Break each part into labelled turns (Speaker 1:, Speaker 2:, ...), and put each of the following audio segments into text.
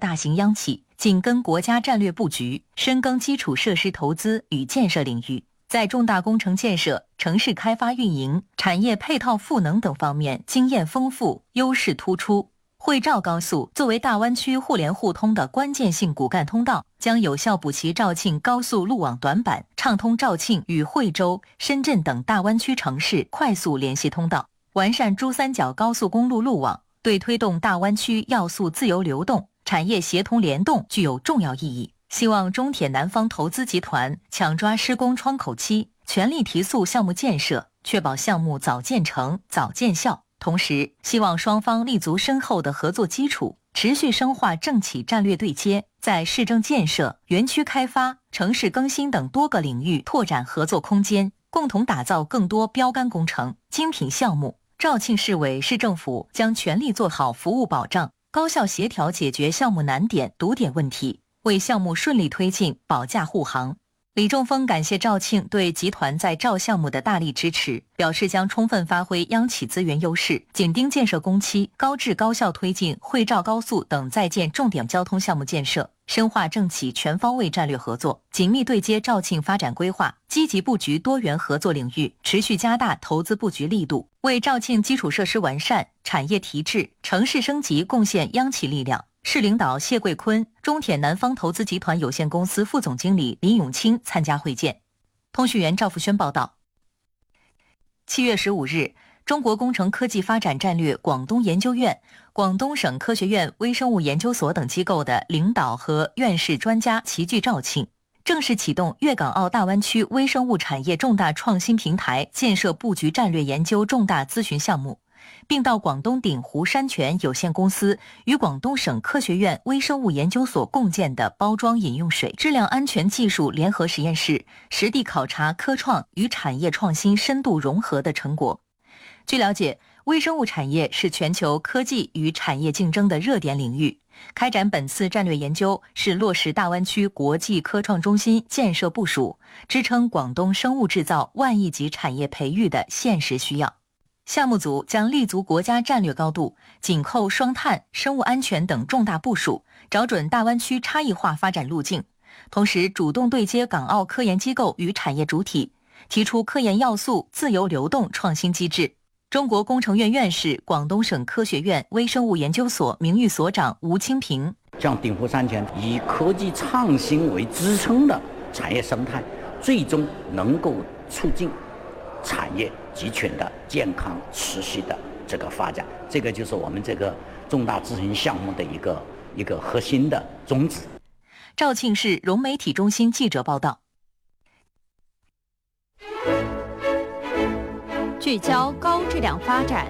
Speaker 1: 大型央企，紧跟国家战略布局，深耕基础设施投资与建设领域，在重大工程建设、城市开发运营、产业配套赋能等方面经验丰富、优势突出。惠兆高速作为大湾区互联互通的关键性骨干通道，将有效补齐肇庆高速路网短板，畅通肇庆与惠州、深圳等大湾区城市快速联系通道，完善珠三角高速公路路网，对推动大湾区要素自由流动、产业协同联动具有重要意义。希望中铁南方投资集团抢抓施工窗口期，全力提速项目建设，确保项目早建成、早见效。同时，希望双方立足深厚的合作基础，持续深化政企战略对接，在市政建设、园区开发、城市更新等多个领域拓展合作空间，共同打造更多标杆工程、精品项目。肇庆市委市政府将全力做好服务保障，高效协调解决项目难点、堵点问题，为项目顺利推进保驾护航。李仲峰感谢肇庆对集团在肇项目的大力支持，表示将充分发挥央企资源优势，紧盯建设工期，高质高效推进惠肇高速等在建重点交通项目建设，深化政企全方位战略合作，紧密对接肇庆发展规划，积极布局多元合作领域，持续加大投资布局力度，为肇庆基础设施完善、产业提质、城市升级贡献央企力量。市领导谢桂坤、中铁南方投资集团有限公司副总经理林永清参加会见。通讯员赵富轩报道。7月15日，中国工程科技发展战略广东研究院、广东省科学院微生物研究所等机构的领导和院士专家齐聚肇庆，正式启动粤港澳大湾区微生物产业重大创新平台建设布局战略研究重大咨询项目，并到广东鼎湖山泉有限公司与广东省科学院微生物研究所共建的包装饮用水质量安全技术联合实验室实地考察科创与产业创新深度融合的成果。据了解，微生物产业是全球科技与产业竞争的热点领域，开展本次战略研究是落实大湾区国际科创中心建设部署，支撑广东生物制造万亿级产业培育的现实需要。项目组将立足国家战略高度，紧扣双碳、生物安全等重大部署，找准大湾区差异化发展路径，同时主动对接港澳科研机构与产业主体，提出科研要素自由流动创新机制。中国工程院院士、广东省科学院微生物研究所名誉所长吴清平，
Speaker 2: 将鼎湖山泉以科技创新为支撑的产业生态，最终能够促进产业集群的健康持续的这个发展，这个就是我们这个重大咨询项目的一个核心的宗旨。
Speaker 1: 肇庆市融媒体中心记者报道。
Speaker 3: 聚焦高质量发展。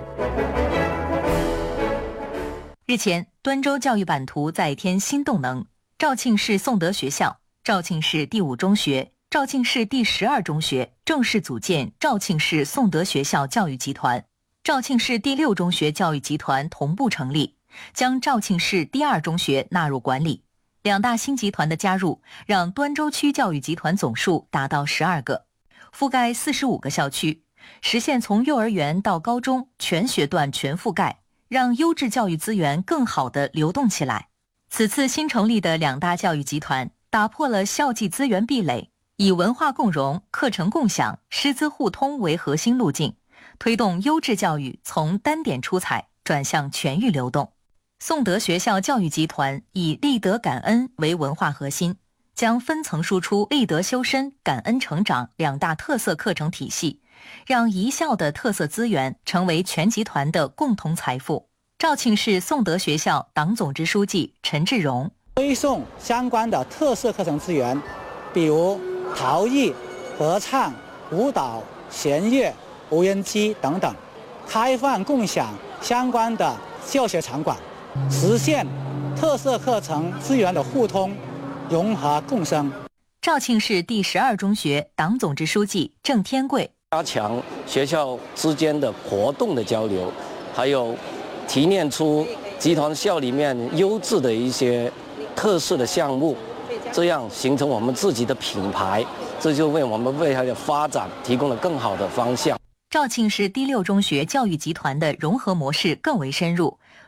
Speaker 1: 日前，端州教育版图再添新动能，肇庆市颂德学校、肇庆市第5中学、肇庆市第12中学正式组建肇庆市颂德学校教育集团，肇庆市第6中学教育集团同步成立，将肇庆市第2中学纳入管理。两大新集团的加入，让端州区教育集团总数达到12个，覆盖45个校区，实现从幼儿园到高中全学段全覆盖，让优质教育资源更好地流动起来。此次新成立的两大教育集团，打破了校际资源壁垒，以文化共融、课程共享、师资互通为核心路径，推动优质教育从单点出彩转向全域流动。颂德学校教育集团以立德感恩为文化核心，将分层输出立德修身、感恩成长两大特色课程体系，让一校的特色资源成为全集团的共同财富。肇庆市颂德学校党总支书记陈志荣，
Speaker 4: 推送相关的特色课程资源，比如陶艺、合唱、舞蹈、弦乐、无人机等等，开放共享相关的教学场馆，实现特色课程资源的互通、融合共生。
Speaker 1: 肇庆市第12中学党总支书记郑天贵，
Speaker 5: 加强学校之间的活动的交流，还有提炼出集团校里面优质的一些特色的项目，这样形成我们自己的品牌，这就为我们未来的发展提供了更好的方向。
Speaker 1: 肇庆市第6中学教育集团的融合模式更为深入，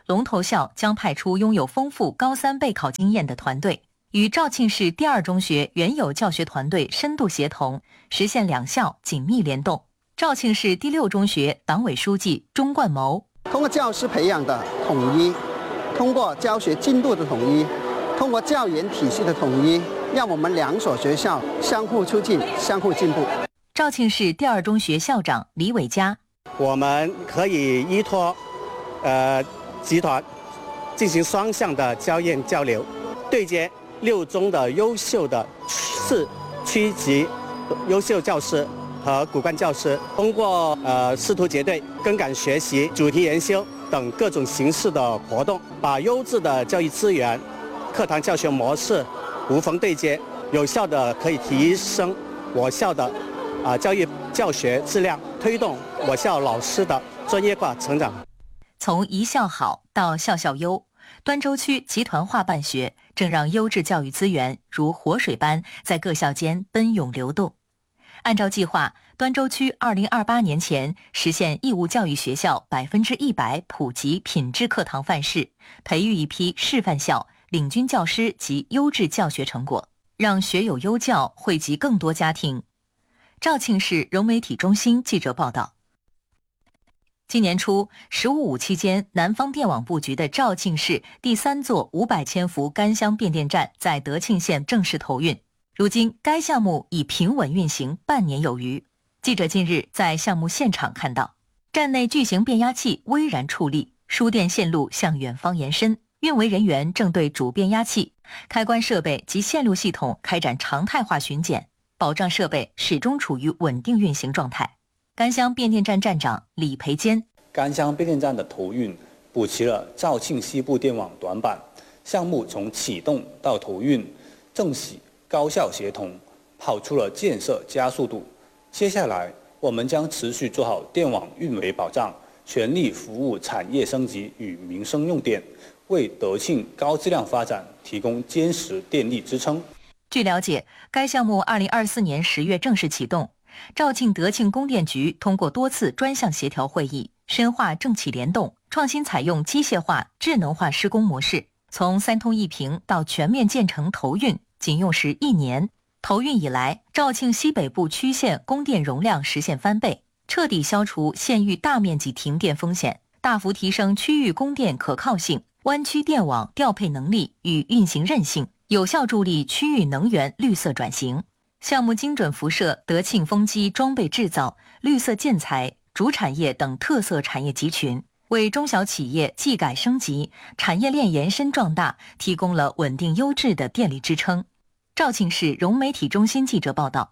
Speaker 1: 龙头校将派出拥有丰富高三备考经验的团队，与肇庆市第二中学原有教学团队深度协同，实现两校紧密联动。肇庆市第六中学党委书记钟冠谋：
Speaker 6: 通过教师培养的统一，通过教学进度的统一，通过教研体系的统一，让我们两所学校相互促进、相互进步。
Speaker 1: 肇庆市第二中学校长李伟佳：
Speaker 7: 我们可以依托集团进行双向的交验交流，对接六中的优秀的市区级优秀教师和骨干教师，通过师徒结对、跟岗学习、主题研修等各种形式的活动，把优质的教育资源、课堂教学模式无缝对接，有效的可以提升我校的教育教学质量，推动我校老师的专业化成长。
Speaker 1: 从一校好到校校优，端州区集团化办学正让优质教育资源如活水般在各校间奔涌流动。按照计划，端州区2028年前实现义务教育学校100%普及品质课堂范式，培育一批示范校、领军教师及优质教学成果，让学有优教惠及更多家庭。肇庆市融媒体中心记者报道。今年初，“15+5”期间，南方电网布局的肇庆市第3座500千伏干箱变电站在德庆县正式投运。如今，该项目已平稳运行半年有余。记者近日在项目现场看到，站内巨型变压器巍然矗立，输电线路向远方延伸，运维人员正对主变压器、开关设备及线路系统开展常态化巡检，保障设备始终处于稳定运行状态。干箱变电站站长李培坚：
Speaker 8: 干箱变电站的投运补齐了肇庆西部电网短板，项目从启动到投运政企高效协同，跑出了建设加速度。接下来我们将持续做好电网运维保障，全力服务产业升级与民生用电，为德庆高质量发展提供坚实电力支撑。
Speaker 1: 据了解，该项目2024年10月正式启动。肇庆德庆供电局通过多次专项协调会议，深化政企联动，创新采用机械化、智能化施工模式，从3通1平到全面建成投运，仅用时1年。投运以来，肇庆西北部区县供电容量实现翻倍，彻底消除县域大面积停电风险，大幅提升区域供电可靠性、湾区电网调配能力与运行韧性，有效助力区域能源绿色转型。项目精准辐射德庆风机装备制造、绿色建材、主产业等特色产业集群，为中小企业技改升级、产业链延伸壮大提供了稳定优质的电力支撑。肇庆市融媒体中心记者报道。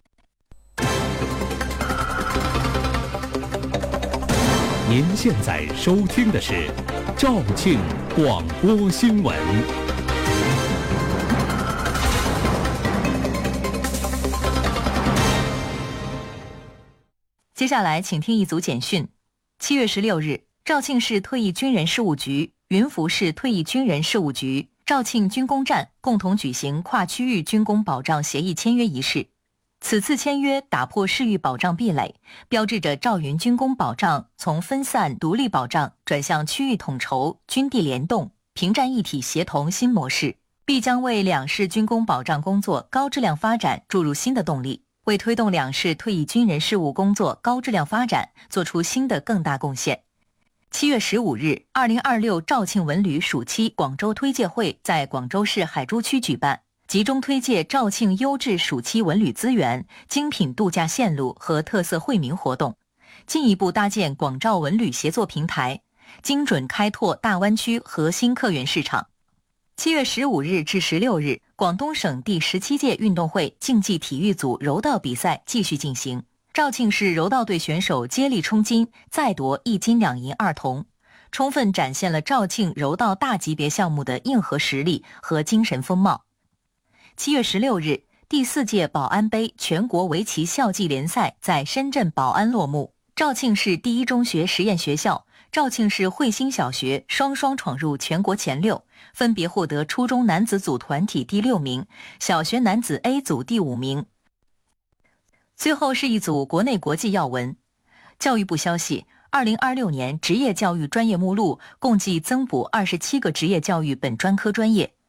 Speaker 9: 您现在收听的是肇庆广播新闻。
Speaker 1: 接下来请听一组简讯。7月16日，肇庆市退役军人事务局、云浮市退役军人事务局、肇庆军工站共同举行跨区域军工保障协议签约仪式。此次签约打破市域保障壁垒，标志着肇云军工保障从分散独立保障转向区域统筹、军地联动、平战一体协同新模式，必将为两市军工保障工作高质量发展注入新的动力，为推动两市退役军人事务工作高质量发展做出新的更大贡献。7月15日，2026肇庆文旅暑期广州推介会在广州市海珠区举办，集中推介肇庆优质暑期文旅资源、精品度假线路和特色惠民活动，进一步搭建广肇文旅协作平台，精准开拓大湾区核心客源市场。7月15日至16日，广东省第17届运动会竞技体育组柔道比赛继续进行。肇庆市柔道队选手接力冲金，再夺1金2银2铜，充分展现了肇庆柔道大级别项目的硬核实力和精神风貌。7月16日，第4届宝安杯全国围棋校际联赛在深圳宝安落幕，肇庆市第一中学实验学校、肇庆市汇星小学双双闯入全国前6，分别获得初中男子组团体第6名，小学男子 A 组第5名。最后是一组国内国际要闻。教育部消息 2026年职业教育专业目录共计增补27个职业教育本专科专业，